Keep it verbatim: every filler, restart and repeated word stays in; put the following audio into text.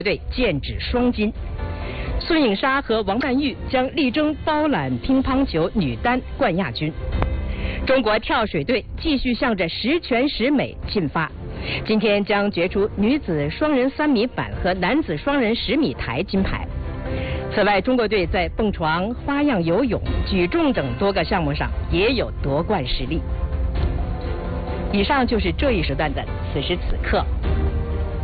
队剑指双金。孙颖莎和王曼玉将力争包揽乒乓球女单冠亚军。中国跳水队继续向着十全十美进发，今天将决出女子双人三米板和男子双人十米台金牌。此外，中国队在蹦床、花样游泳、举重等多个项目上也有夺冠实力。以上就是这一时段的此时此刻。